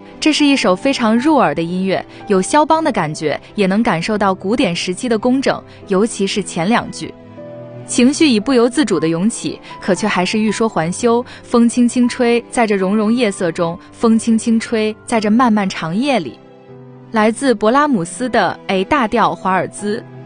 这是一首非常入耳的音乐，有肖邦的感觉，也能感受到古典时期的工整，尤其是前2句。情绪已不由自主地涌起，可却还是欲说还休。风轻轻吹，在这融融夜色中，风轻轻吹，在这漫漫长夜里。来自勃拉姆斯的 A 大调华尔兹。